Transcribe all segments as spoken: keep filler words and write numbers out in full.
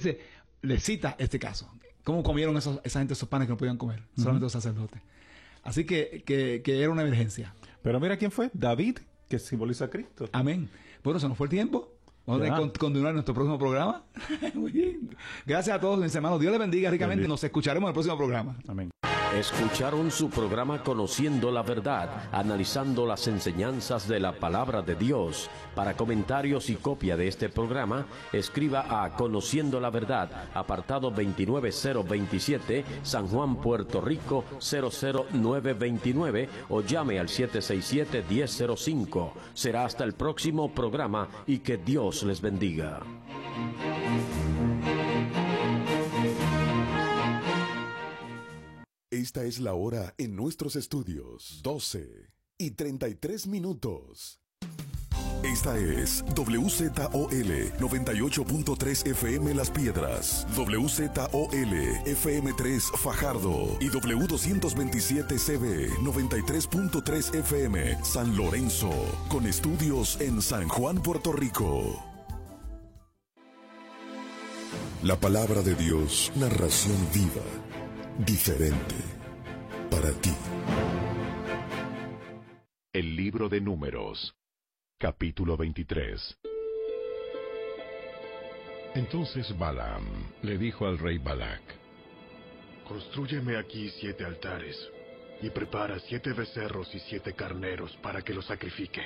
dice, le cita este caso. ¿Cómo comieron esos, esa gente esos panes que no podían comer? Uh-huh. Solamente los sacerdotes. Así que, que, que era una emergencia. Pero mira quién fue, David, que simboliza a Cristo. Amén. Bueno, se nos fue el tiempo. Vamos a continuar nuestro próximo programa. Muy bien. Gracias a todos mis hermanos. Dios les bendiga ricamente. Bendiga. Nos escucharemos en el próximo programa. Amén. Escucharon su programa Conociendo la Verdad, analizando las enseñanzas de la Palabra de Dios. Para comentarios y copia de este programa, escriba a Conociendo la Verdad, apartado veintinueve cero veintisiete, San Juan, Puerto Rico, cero cero nueve veintinueve, o llame al siete seis siete, uno cero cero cinco. Será hasta el próximo programa y que Dios les bendiga. Esta es la hora en nuestros estudios, doce y treinta y tres minutos. Esta es W Z O L noventa y ocho punto tres F M Las Piedras, W Z O L F M tres Fajardo y W doscientos veintisiete C B noventa y tres punto tres F M San Lorenzo, con estudios en San Juan, Puerto Rico. La palabra de Dios, narración viva, diferente, para ti. El libro de Números, capítulo veintitrés. Entonces Balaam le dijo al rey Balac: Constrúyeme aquí siete altares, y prepara siete becerros y siete carneros para que los sacrifique.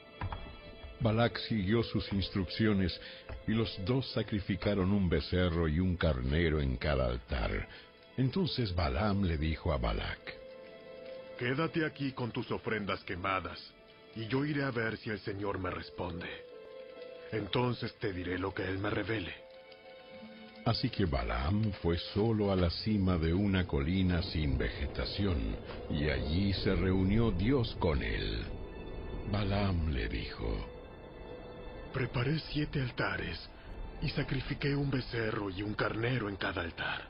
Balac siguió sus instrucciones, y los dos sacrificaron un becerro y un carnero en cada altar. Entonces Balaam le dijo a Balac: Quédate aquí con tus ofrendas quemadas, y yo iré a ver si el Señor me responde. Entonces te diré lo que Él me revele. Así que Balaam fue solo a la cima de una colina sin vegetación, y allí se reunió Dios con él. Balaam le dijo: Preparé siete altares, y sacrifiqué un becerro y un carnero en cada altar.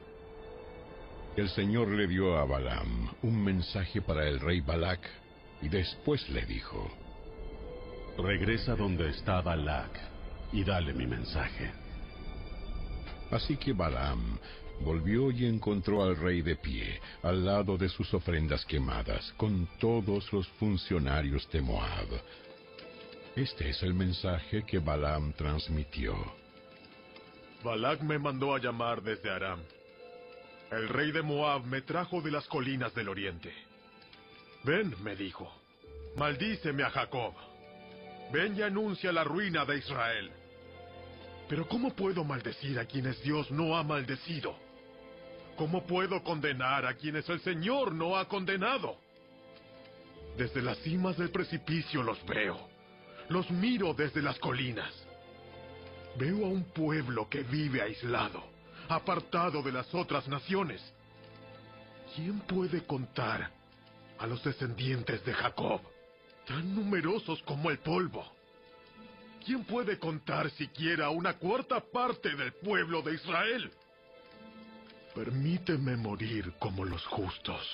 El Señor le dio a Balaam un mensaje para el rey Balac, y después le dijo: Regresa donde está Balac, y dale mi mensaje. Así que Balaam volvió y encontró al rey de pie, al lado de sus ofrendas quemadas, con todos los funcionarios de Moab. Este es el mensaje que Balaam transmitió. Balac me mandó a llamar desde Aram. El rey de Moab me trajo de las colinas del oriente. Ven, me dijo, maldíceme a Jacob. Ven y anuncia la ruina de Israel. Pero ¿cómo puedo maldecir a quienes Dios no ha maldecido? ¿Cómo puedo condenar a quienes el Señor no ha condenado? Desde las cimas del precipicio los veo. Los miro desde las colinas. Veo a un pueblo que vive aislado, apartado de las otras naciones. ¿Quién puede contar a los descendientes de Jacob, tan numerosos como el polvo? ¿Quién puede contar siquiera una cuarta parte del pueblo de Israel? Permíteme morir como los justos.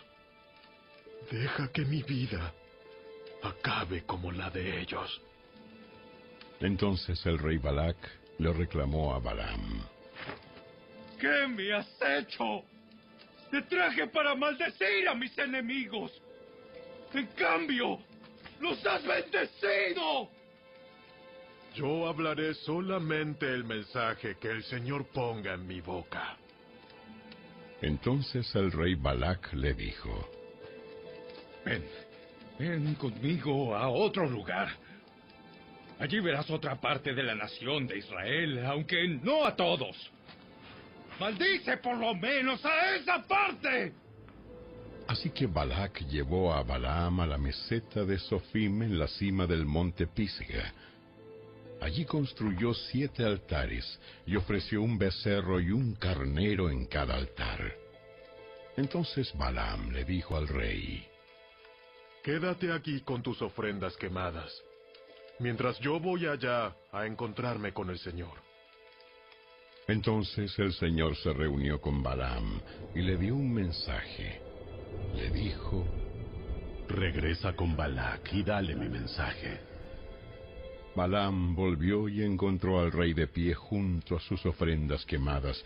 Deja que mi vida acabe como la de ellos. Entonces el rey Balac le reclamó a Balaam: ¿Qué me has hecho? Te traje para maldecir a mis enemigos. En cambio, los has bendecido. Yo hablaré solamente el mensaje que el Señor ponga en mi boca. Entonces el rey Balac le dijo: Ven, ven conmigo a otro lugar. Allí verás otra parte de la nación de Israel, aunque no a todos. ¡Maldice por lo menos a esa parte! Así que Balac llevó a Balaam a la meseta de Sofim en la cima del monte Pisga. Allí construyó siete altares y ofreció un becerro y un carnero en cada altar. Entonces Balaam le dijo al rey: Quédate aquí con tus ofrendas quemadas, mientras yo voy allá a encontrarme con el Señor. Entonces el Señor se reunió con Balaam y le dio un mensaje. Le dijo: Regresa con Balac y dale mi mensaje. Balaam volvió y encontró al rey de pie junto a sus ofrendas quemadas,